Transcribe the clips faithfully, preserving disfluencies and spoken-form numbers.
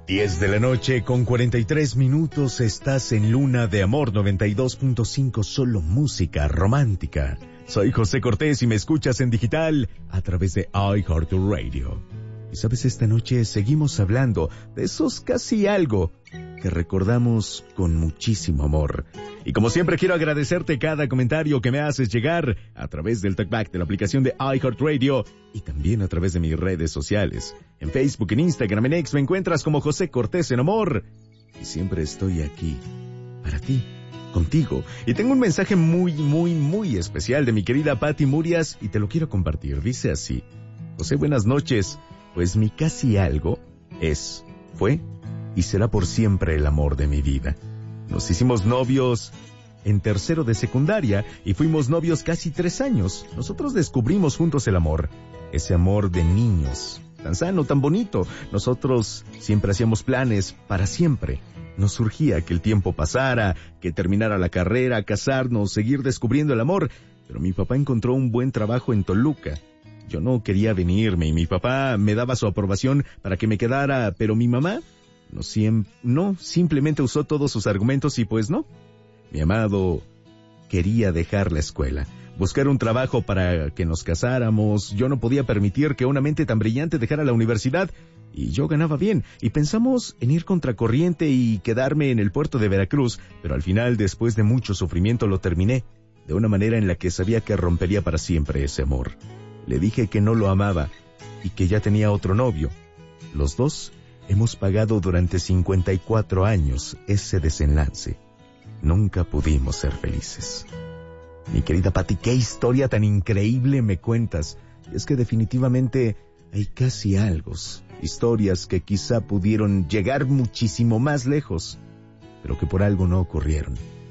diez de la noche con cuarenta y tres minutos, estás en Luna de Amor noventa y dos punto cinco, solo música romántica. Soy José Cortés y me escuchas en digital a través de iHeartRadio. Y sabes, esta noche seguimos hablando de esos casi algo que recordamos con muchísimo amor. Y como siempre quiero agradecerte cada comentario que me haces llegar a través del talkback de la aplicación de iHeartRadio y también a través de mis redes sociales. En Facebook, en Instagram, en X me encuentras como José Cortés en Amor. Y siempre estoy aquí para ti, contigo. Y tengo un mensaje muy, muy, muy especial de mi querida Patti Murias y te lo quiero compartir. Dice así: José, buenas noches. Pues mi casi algo es, fue y será por siempre el amor de mi vida. Nos hicimos novios en tercero de secundaria y fuimos novios casi tres años. Nosotros descubrimos juntos el amor, ese amor de niños, tan sano, tan bonito. Nosotros siempre hacíamos planes para siempre. Nos surgía que el tiempo pasara, que terminara la carrera, casarnos, seguir descubriendo el amor. Pero mi papá encontró un buen trabajo en Toluca. Yo no quería venirme y mi papá me daba su aprobación para que me quedara, pero mi mamá no, siem- no simplemente usó todos sus argumentos y pues no. Mi amado quería dejar la escuela, buscar un trabajo para que nos casáramos. Yo no podía permitir que una mente tan brillante dejara la universidad y yo ganaba bien. Y pensamos en ir contracorriente y quedarme en el puerto de Veracruz, pero al final, después de mucho sufrimiento, lo terminé de una manera en la que sabía que rompería para siempre ese amor. Le dije que no lo amaba y que ya tenía otro novio. Los dos hemos pagado durante cincuenta y cuatro años ese desenlace. Nunca pudimos ser felices. Mi querida Patti, qué historia tan increíble me cuentas. Y es que definitivamente hay casi algo, historias que quizá pudieron llegar muchísimo más lejos, pero que por algo no ocurrieron.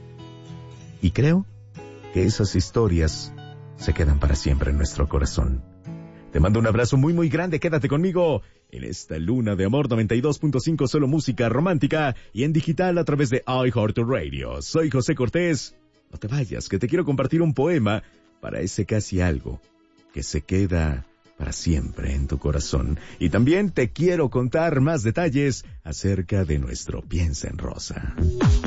Y creo que esas historias se quedan para siempre en nuestro corazón. Te mando un abrazo muy muy grande, quédate conmigo en esta Luna de Amor noventa y dos punto cinco, solo música romántica y en digital a través de iHeartRadio. Soy José Cortés. No te vayas, que te quiero compartir un poema para ese casi algo que se queda para siempre en tu corazón. Y también te quiero contar más detalles acerca de nuestro Piensa en Rosa.